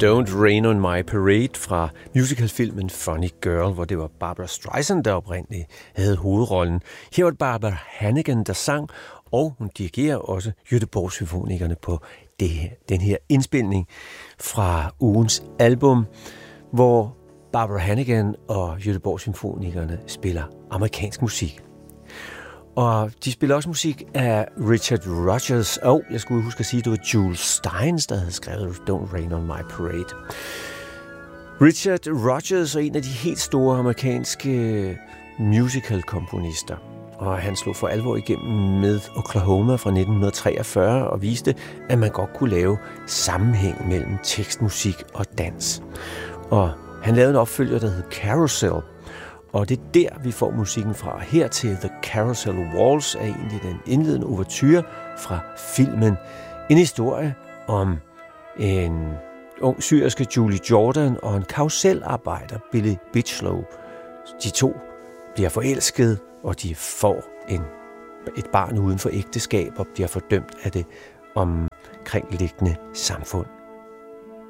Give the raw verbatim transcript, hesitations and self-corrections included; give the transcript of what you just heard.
Don't Rain on My Parade fra musicalfilmen Funny Girl, hvor det var Barbra Streisand, der oprindeligt havde hovedrollen. Her var det Barbara Hannigan, der sang, og hun dirigerer også Göteborgssymfonikerne på det her, den her indspilning fra ugens album, hvor Barbara Hannigan og Göteborgssymfonikerne spiller amerikansk musik. Og de spiller også musik af Richard Rodgers, og jeg skulle huske at sige, at det var Jules Stynes, der havde skrevet Don't Rain on My Parade. Richard Rodgers er en af de helt store amerikanske musical-komponister, og han slog for alvor igennem med Oklahoma fra nitten treogfyrre og viste, at man godt kunne lave sammenhæng mellem tekst, musik og dans. Og han lavede en opfølger, der hed Carousel, og det er der, vi får musikken fra. Her til The Carousel Waltz er egentlig den indledende ouverture fra filmen. En historie om en ung syriske Julie Jordan og en karruselarbejder, Billy Bitchlow. De to bliver forelsket, og de får en, et barn uden for ægteskab og bliver fordømt af det omkringliggende samfund.